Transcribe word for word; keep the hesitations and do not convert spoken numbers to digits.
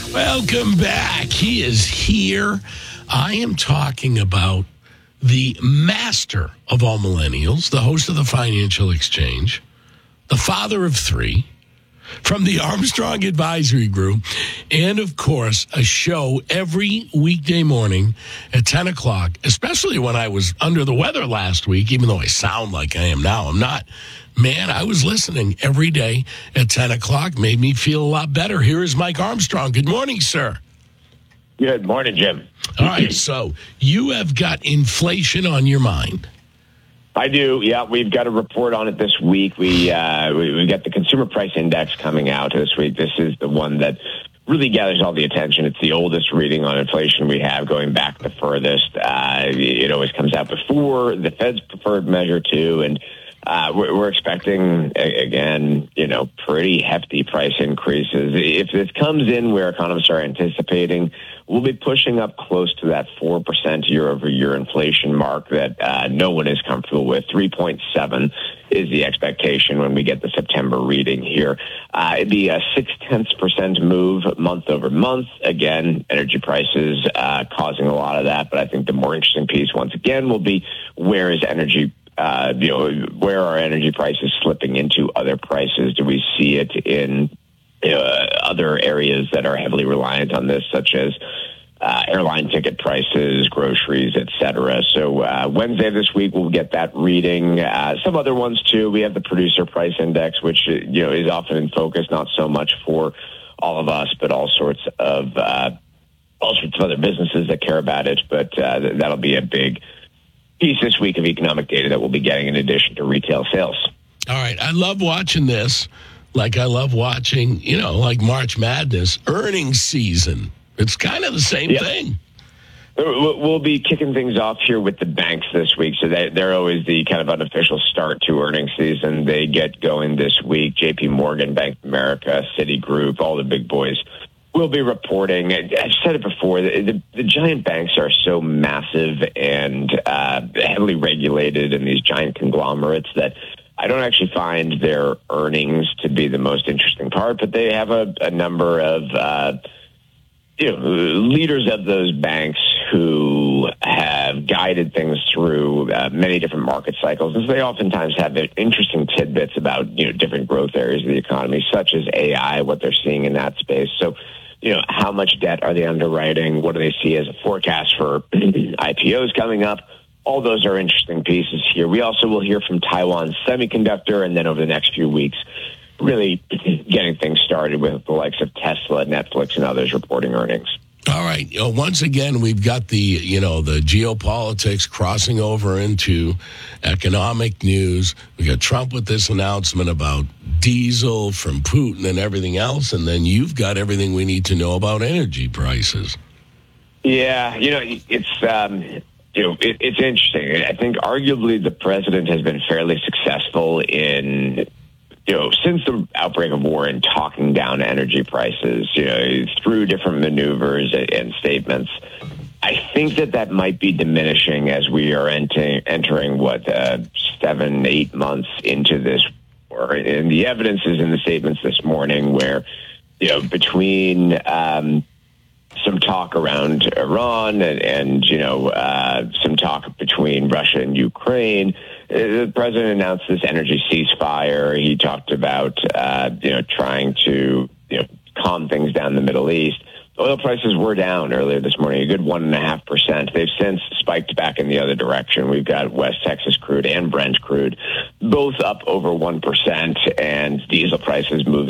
Welcome back. He is here. I am talking about the master of all millennials, the host of the Financial Exchange, the father of three, from the Armstrong Advisory Group, and, of course, a show every weekday morning at ten o'clock, especially when I was under the weather last week, even though I sound like I am now. I'm not. Man, I was listening every day at ten o'clock. Made me feel a lot better. Here is Mike Armstrong. Good morning, sir. Good morning, Jim. All right, so you have got inflation on your mind. I do. Yeah, we've got a report on it this week. We uh, we, we got the Consumer Price Index coming out this week. This is the one that really gathers all the attention. It's the oldest reading on inflation we have, going back the furthest. Uh, it always comes out before the Fed's preferred measure too, and uh, we're, we're expecting again, you know, pretty hefty price increases. If this comes in where economists are anticipating, we'll be pushing up close to that four percent year-over-year inflation mark that uh, no one is comfortable with. three point seven is the expectation when we get the September reading here. Uh, it'd be a six-tenths percent move month over month. Again, energy prices uh, causing a lot of that, but I think the more interesting piece, once again, will be where is energy Uh, you know, where are energy prices slipping into other prices? Do we see it in uh, other areas that are heavily reliant on this, such as uh, airline ticket prices, groceries, et cetera? So uh, Wednesday this week, we'll get that reading. Uh, some other ones, too. We have the Producer Price Index, which, you know, is often in focus, not so much for all of us, but all sorts of, uh, all sorts of other businesses that care about it. But uh, that'll be a big piece this week of economic data that we'll be getting in addition to retail sales. All right. I love watching this, like I love watching, you know, like March Madness, earnings season. It's kind of the same yep. thing. We'll be kicking things off here with the banks this week. So they, they're always the kind of unofficial start to earnings season. They get going this week. J P Morgan, Bank of America, Citigroup, all the big boys will be reporting. I've said it before, the, the, the giant banks are so massive and uh, heavily regulated in these giant conglomerates that I don't actually find their earnings to be the most interesting part, but they have a, a number of uh, you know, leaders of those banks who have guided things through uh, many different market cycles. And so they oftentimes have interesting tidbits about, you know, different growth areas of the economy, such as A I, what they're seeing in that space. So, you know, how much debt are they underwriting? What do they see as a forecast for I P Os coming up? All those are interesting pieces here. We also will hear from Taiwan Semiconductor, and then over the next few weeks, really getting things started with the likes of Tesla, Netflix, and others reporting earnings. All right. You know, once again, we've got the, you know, the geopolitics crossing over into economic news. We got Trump with this announcement about diesel from Putin and everything else. And then you've got everything we need to know about energy prices. Yeah. You know, it's, um, you know, it, it's interesting. I think arguably the president has been fairly successful in, you know, since the outbreak of war in talking down energy prices, you know, through different maneuvers and statements. I think that that might be diminishing as we are entering, entering what, uh, seven, eight months into this war. And the evidence is in the statements this morning where, you know, between um, some talk around Iran and, and you know, uh, some talk between Russia and Ukraine, the president announced this energy ceasefire. He talked about, uh, you know, trying to, you know, calm things down in the Middle East. Oil prices were down earlier this morning, a good one and a half percent. They've since spiked back in the other direction. We've got West Texas crude and Brent crude, both up over one percent, and diesel prices moving